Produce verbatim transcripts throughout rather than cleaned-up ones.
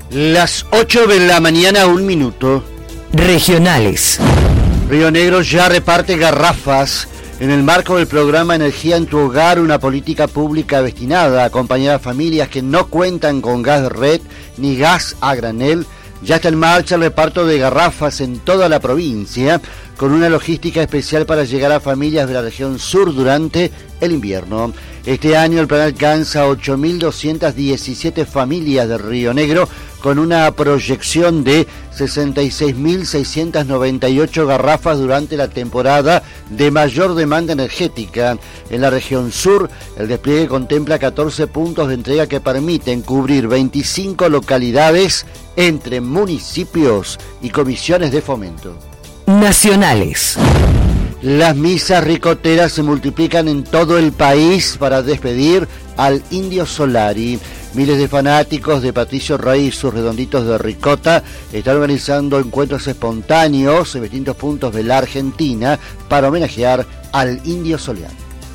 Las ocho de la mañana, un minuto. Regionales. Río Negro ya reparte garrafas. En el marco del programa Energía en tu Hogar, una política pública destinada a acompañar a familias que no cuentan con gas de red ni gas a granel, ya está en marcha el reparto de garrafas en toda la provincia, con una logística especial para llegar a familias de la región sur durante el invierno. Este año el plan alcanza ocho mil doscientas diecisiete familias de Río Negro, con una proyección de sesenta y seis mil seiscientas noventa y ocho garrafas durante la temporada de mayor demanda energética. En la región sur, el despliegue contempla catorce puntos de entrega que permiten cubrir veinticinco localidades entre municipios y comisiones de fomento. Nacionales. Las misas ricoteras se multiplican en todo el país para despedir al Indio Solari. Miles de fanáticos de Patricio Rey y sus redonditos de ricota están organizando encuentros espontáneos en distintos puntos de la Argentina para homenajear al Indio Solari.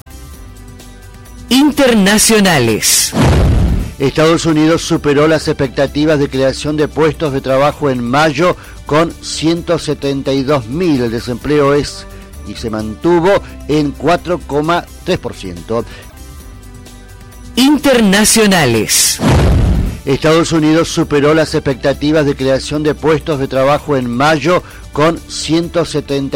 Internacionales. Estados Unidos superó las expectativas de creación de puestos de trabajo en mayo con ciento setenta y dos mil. El desempleo es y se mantuvo en cuatro coma tres por ciento. Internacionales. Estados Unidos superó las expectativas de creación de puestos de trabajo en mayo con ciento setenta